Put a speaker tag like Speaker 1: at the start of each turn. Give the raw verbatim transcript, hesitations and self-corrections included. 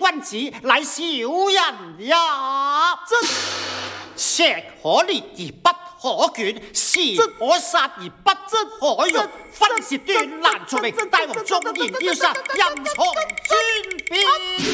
Speaker 1: 分子乃小人也。
Speaker 2: 这
Speaker 1: 石可裂而不可卷，士可殺而不可辱。分是斷難從明，大王縱然要殺，任從尊便。